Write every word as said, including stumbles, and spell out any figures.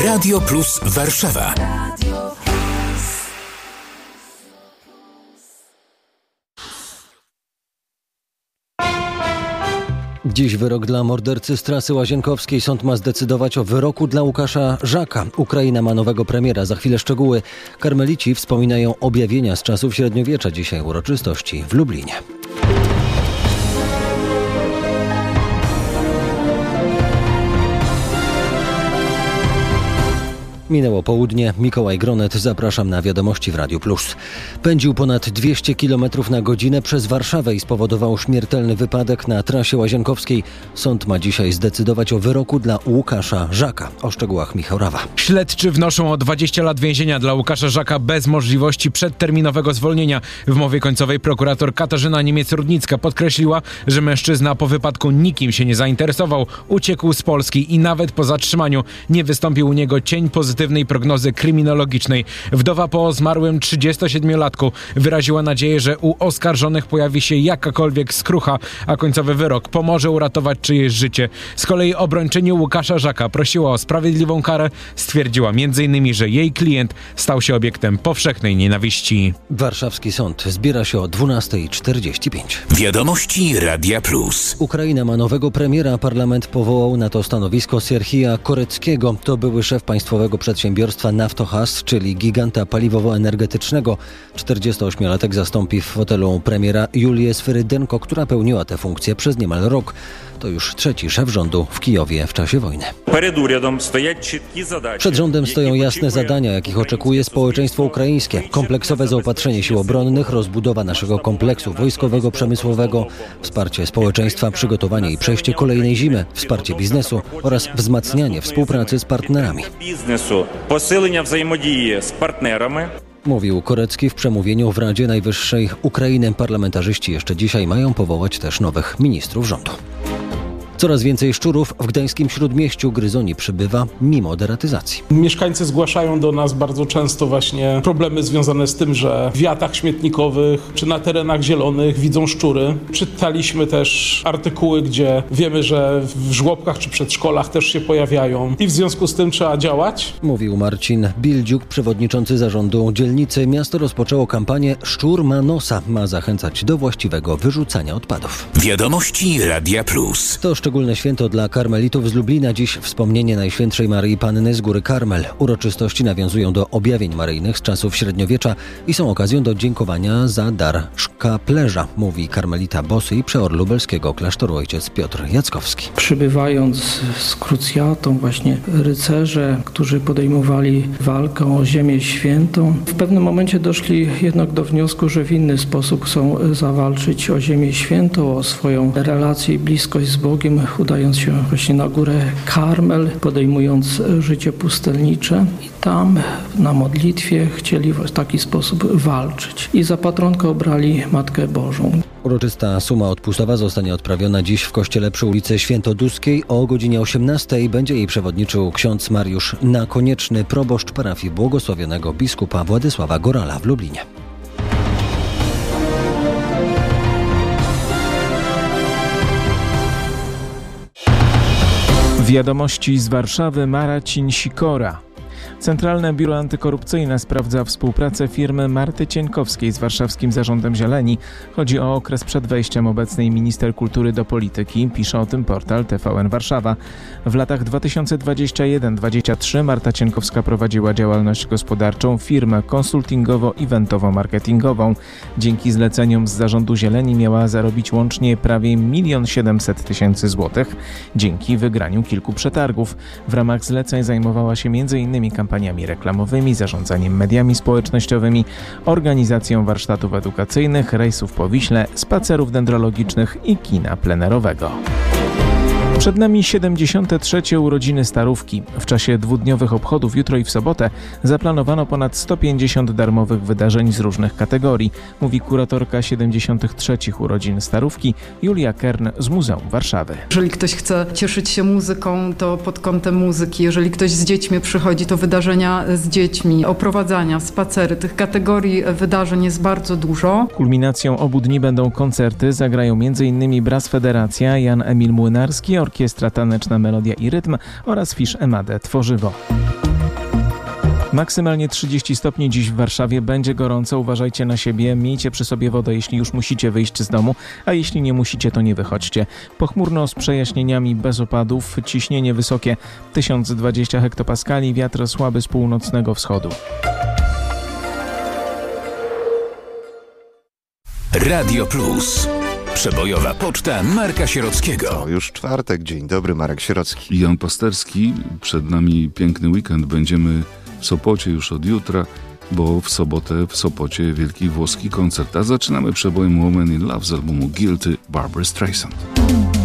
Radio Plus Warszawa. Dziś wyrok dla mordercy z trasy łazienkowskiej. Sąd ma zdecydować o wyroku dla Łukasza Żaka. Ukraina ma nowego premiera. Za chwilę szczegóły. Karmelici wspominają objawienia z czasów średniowiecza. Dzisiaj uroczystości w Lublinie. Minęło południe. Mikołaj Gronet. Zapraszam na wiadomości w Radiu Plus. Pędził ponad dwieście kilometrów na godzinę przez Warszawę i spowodował śmiertelny wypadek na trasie łazienkowskiej. Sąd ma dzisiaj zdecydować o wyroku dla Łukasza Żaka. O szczegółach Michał Rawa. Śledczy wnoszą o dwadzieścia lat więzienia dla Łukasza Żaka bez możliwości przedterminowego zwolnienia. W mowie końcowej prokurator Katarzyna Niemiec-Rudnicka podkreśliła, że mężczyzna po wypadku nikim się nie zainteresował. Uciekł z Polski i nawet po zatrzymaniu nie wystąpił u niego cień pozytywnej prognozy kryminologicznej. Wdowa po zmarłym trzydziestosiedmiolatku wyraziła nadzieję, że u oskarżonych pojawi się jakakolwiek skrucha, a końcowy wyrok pomoże uratować czyjeś życie. Z kolei obrończyni Łukasza Żaka prosiła o sprawiedliwą karę. Stwierdziła między innymi, że jej klient stał się obiektem powszechnej nienawiści. Warszawski sąd zbiera się o dwunasta czterdzieści pięć. Wiadomości Radia Plus. Ukraina ma nowego premiera. Parlament powołał na to stanowisko Sierhija Koreckiego. To były szef państwowego przedsiębiorstwa Naftogaz, czyli giganta paliwowo-energetycznego. czterdziestoośmiolatek zastąpi w fotelu premiera Julię Swyrydenko, która pełniła tę funkcję przez niemal rok. To już trzeci szef rządu w Kijowie w czasie wojny. Przed rządem stoją jasne zadania, jakich oczekuje społeczeństwo ukraińskie. Kompleksowe zaopatrzenie sił obronnych, rozbudowa naszego kompleksu wojskowego, przemysłowego, wsparcie społeczeństwa, przygotowanie i przejście kolejnej zimy, wsparcie biznesu oraz wzmacnianie współpracy z partnerami. Посилення взаємодії з партнерами. Mówił Korecki w przemówieniu w Radzie Najwyższej Ukrainy. Parlamentarzyści jeszcze dzisiaj mają powołać też nowych ministrów rządu. Coraz więcej szczurów w gdańskim Śródmieściu. Gryzoni przybywa mimo deratyzacji. Mieszkańcy zgłaszają do nas bardzo często właśnie problemy związane z tym, że w wiatach śmietnikowych czy na terenach zielonych widzą szczury. Czytaliśmy też artykuły, gdzie wiemy, że w żłobkach czy przedszkolach też się pojawiają i w związku z tym trzeba działać. Mówił Marcin Bildziuk, przewodniczący zarządu dzielnicy. Miasto rozpoczęło kampanię Szczur ma nosa. Ma zachęcać do właściwego wyrzucania odpadów. Wiadomości Radia Plus. To szczególne święto dla karmelitów z Lublina. Dziś wspomnienie Najświętszej Maryi Panny z Góry Karmel. Uroczystości nawiązują do objawień maryjnych z czasów średniowiecza i są okazją do dziękowania za dar szkaplerza, mówi karmelita Bosy i przeor lubelskiego klasztoru ojciec Piotr Jackowski. Przybywając z krucjatą właśnie rycerze, którzy podejmowali walkę o ziemię świętą, w pewnym momencie doszli jednak do wniosku, że w inny sposób chcą zawalczyć o ziemię świętą, o swoją relację i bliskość z Bogiem, udając się właśnie na górę Karmel, podejmując życie pustelnicze i tam na modlitwie chcieli w taki sposób walczyć. I za patronkę obrali Matkę Bożą. Uroczysta suma odpustowa zostanie odprawiona dziś w kościele przy ulicy Świętoduskiej o godzinie osiemnastej. Będzie jej przewodniczył ksiądz Mariusz Nakonieczny, proboszcz parafii błogosławionego biskupa Władysława Gorala w Lublinie. Wiadomości z Warszawy. Marcin Sikora. Centralne Biuro Antykorupcyjne sprawdza współpracę firmy Marty Cieńkowskiej z warszawskim Zarządem Zieleni. Chodzi o okres przed wejściem obecnej minister kultury do polityki. Pisze o tym portal T V N Warszawa. W latach dwa tysiące dwudziestym pierwszym do dwa tysiące dwudziestego trzeciego Marta Cieńkowska prowadziła działalność gospodarczą, firmę konsultingowo-eventowo-marketingową. Dzięki zleceniom z Zarządu Zieleni miała zarobić łącznie prawie milion siedemset tysięcy złotych. Dzięki wygraniu kilku przetargów. W ramach zleceń zajmowała się między innymi kampaniami reklamowymi, zarządzaniem mediami społecznościowymi, organizacją warsztatów edukacyjnych, rejsów po Wiśle, spacerów dendrologicznych i kina plenerowego. Przed nami siedemdziesiąte trzecie urodziny Starówki. W czasie dwudniowych obchodów jutro i w sobotę zaplanowano ponad sto pięćdziesiąt darmowych wydarzeń z różnych kategorii, mówi kuratorka siedemdziesiątych trzecich urodzin Starówki Julia Kern z Muzeum Warszawy. Jeżeli ktoś chce cieszyć się muzyką, to pod kątem muzyki. Jeżeli ktoś z dziećmi przychodzi, to wydarzenia z dziećmi, oprowadzania, spacery. Tych kategorii wydarzeń jest bardzo dużo. Kulminacją obu dni będą koncerty. Zagrają m.in. Brass Federacja, Jan Emil Młynarski, Orkiestra Taneczna Melodia i Rytm oraz Fisz Emade Tworzywo. Maksymalnie trzydzieści stopni dziś w Warszawie, będzie gorąco, uważajcie na siebie, miejcie przy sobie wodę, jeśli już musicie wyjść z domu, a jeśli nie musicie, to nie wychodźcie. Pochmurno z przejaśnieniami, bez opadów, ciśnienie wysokie tysiąc dwadzieścia hektopaskali, wiatr słaby z północnego wschodu. Radio Plus. Przebojowa poczta Marka Sierockiego. To już czwartek, dzień dobry, Marek Sierocki. Jan Pasterski, przed nami piękny weekend, będziemy w Sopocie już od jutra, bo w sobotę w Sopocie wielki włoski koncert, a zaczynamy przebojem Woman in Love z albumu Guilty Barbra Streisand.